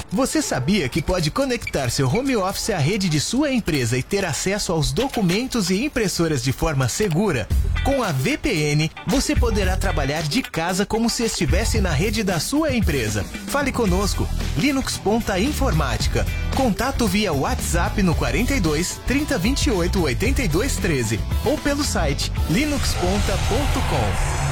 Você sabia que pode conectar seu home office à rede de sua empresa e ter acesso aos documentos e impressoras de forma segura? Com a VPN, você poderá trabalhar de casa como se estivesse na rede da sua empresa. Fale conosco, Linux Ponta Informática. Contato via WhatsApp no 42 30 28 82 13 ou pelo site linuxponta.com.